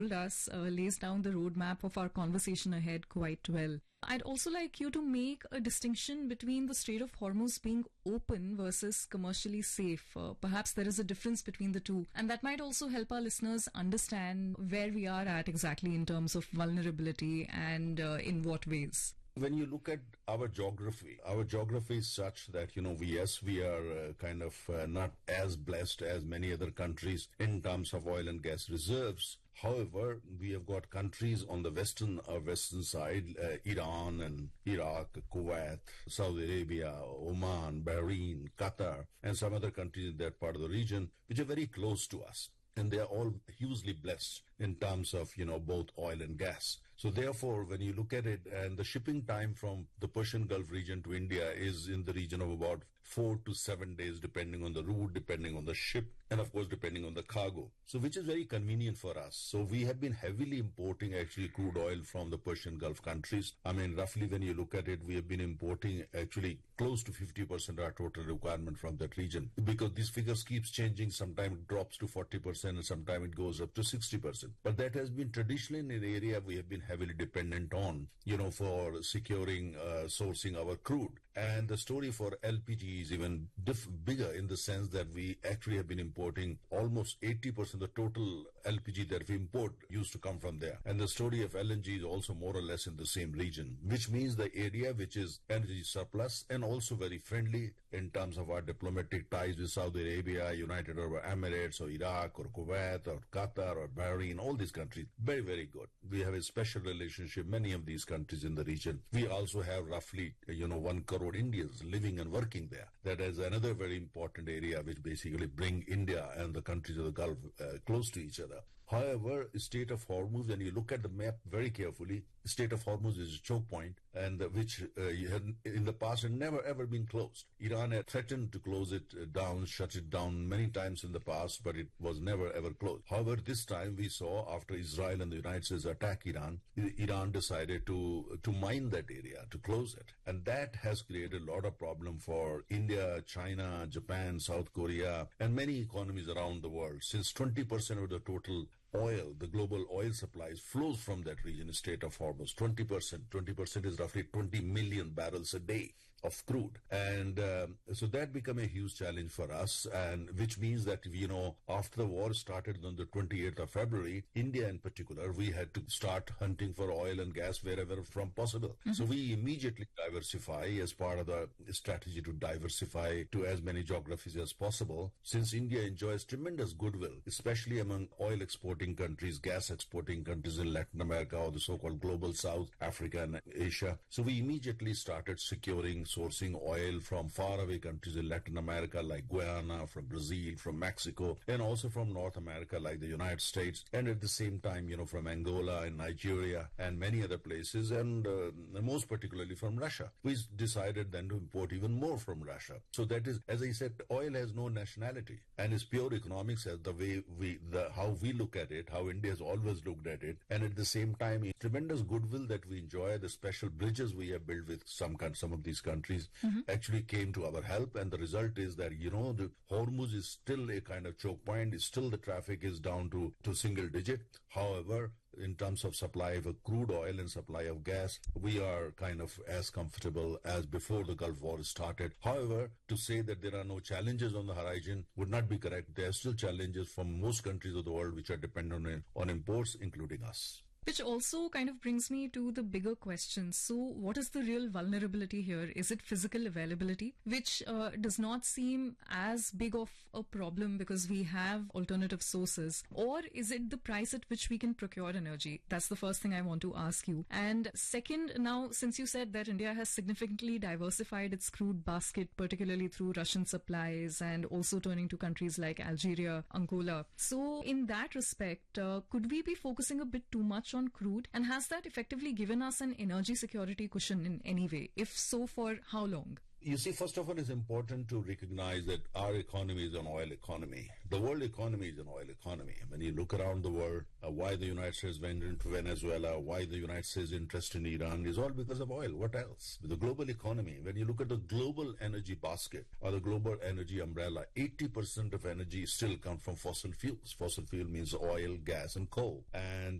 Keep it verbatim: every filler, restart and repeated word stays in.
us uh, lays down the roadmap of our conversation ahead quite well. I'd also like you to make a distinction between the Strait of Hormuz being open versus commercially safe. Uh, perhaps there is a difference between the two, and that might also help our listeners understand where we are at exactly in terms of vulnerability and uh, in what ways. When you look at our geography, our geography is such that, you know, we, yes, we are uh, kind of uh, not as blessed as many other countries in terms of oil and gas reserves. However, we have got countries on the western uh, western side, uh, Iran and Iraq, Kuwait, Saudi Arabia, Oman, Bahrain, Qatar, and some other countries in that part of the region, which are very close to us. And they are all hugely blessed in terms of, you know, both oil and gas. So therefore, when you look at it, and the shipping time from the Persian Gulf region to India is in the region of about four to seven days, depending on the route, depending on the ship, and of course, depending on the cargo. So which is very convenient for us. So we have been heavily importing actually crude oil from the Persian Gulf countries. I mean, roughly when you look at it, we have been importing actually close to fifty percent of our total requirement from that region. Because these figures keeps changing. Sometimes it drops to forty percent and sometimes it goes up to sixty percent. But that has been traditionally an area we have been heavily dependent on, you know, for securing, uh, sourcing our crude. And the story for L P G is even diff- bigger in the sense that we actually have been importing almost eighty percent of the total L P G that we import used to come from there. And the story of L N G is also more or less in the same region, which means the area which is energy surplus and also very friendly in terms of our diplomatic ties with Saudi Arabia, United Arab Emirates, or Iraq, or Kuwait, or Qatar, or Bahrain, all these countries. Very, very good. We have a special relationship, many of these countries in the region. We also have roughly, you know, one crore Indians living and working there. That is another very important area which basically bring India and the countries of the Gulf uh, close to each other. However, Strait of Hormuz, when you look at the map very carefully, Strait of Hormuz is a choke point, and uh, which uh, had in the past had never ever been closed. Iran had threatened to close it down, shut it down many times in the past, but it was never ever closed. However, this time we saw after Israel and the United States attacked Iran, Iran decided to to mine that area, to close it, and that has created a lot of problem for India, China, Japan, South Korea, and many economies around the world. Since twenty percent of the total oil, the global oil supplies flows from that region, Strait of Hormuz. twenty percent. twenty percent is roughly twenty million barrels a day of crude. And um, so that became a huge challenge for us, and which means that, you know, after the war started on the twenty-eighth of February, India in particular, we had to start hunting for oil and gas wherever from possible. Mm-hmm. So we immediately diversify as part of the strategy to diversify to as many geographies as possible, since India enjoys tremendous goodwill, especially among oil exporting countries, gas exporting countries in Latin America or the so-called global South, Africa and Asia. So we immediately started securing, sourcing oil from faraway countries in Latin America like Guyana, from Brazil, from Mexico, and also from North America like the United States, and at the same time, you know, from Angola and Nigeria and many other places, and uh, most particularly from Russia. We decided then to import even more from Russia. So that is, as I said, oil has no nationality, and it's pure economics as the way we, the how we look at it, how India has always looked at it, and at the same time, tremendous goodwill that we enjoy, the special bridges we have built with some some of these countries mm-hmm. actually came to our help, and the result is that, you know, the Hormuz is still a kind of choke point, is still the traffic is down to, to single digit. However, in terms of supply of crude oil and supply of gas, we are kind of as comfortable as before the Gulf War started. However, to say that there are no challenges on the horizon would not be correct. There are still challenges from most countries of the world which are dependent on, on imports, including us. Which also kind of brings me to the bigger question. So what is the real vulnerability here? Is it physical availability, which uh, does not seem as big of a problem because we have alternative sources? Or is it the price at which we can procure energy? That's the first thing I want to ask you. And second, now, since you said that India has significantly diversified its crude basket, particularly through Russian supplies and also turning to countries like Algeria, Angola. So in that respect, uh, could we be focusing a bit too much on crude, and has that effectively given us an energy security cushion in any way? If so, for how long? You see, first of all, it's important to recognize that our economy is an oil economy. The world economy is an oil economy. When you look around the world, uh, why the United States went into Venezuela, why the United States interest in Iran is all because of oil. What else? The global economy, when you look at the global energy basket or the global energy umbrella, eighty percent of energy still comes from fossil fuels. Fossil fuel means oil, gas, and coal. And